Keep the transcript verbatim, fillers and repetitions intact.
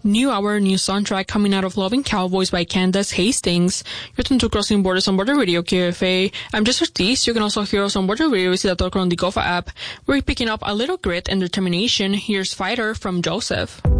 new hour, new soundtrack coming out of Loving Cowboys by Candace Hastings. You're tuned to Crossing Borders on Border Radio, K F A. I'm Jess Ortiz. You can also hear us on Border Radio Visitator on the Gofa app. We're picking up a little grit and determination. Here's Fighter from Joseph.